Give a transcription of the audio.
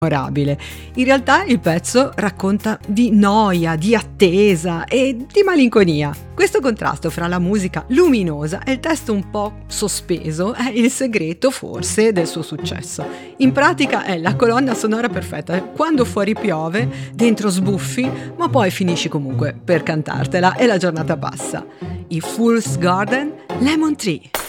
memorabile. In realtà il pezzo racconta di noia, di attesa e di malinconia. Questo contrasto fra la musica luminosa e il testo un po' sospeso è il segreto forse del suo successo. In pratica è la colonna sonora perfetta. Quando fuori piove, dentro sbuffi, ma poi finisci comunque per cantartela e la giornata passa. I Fool's Garden, Lemon Tree.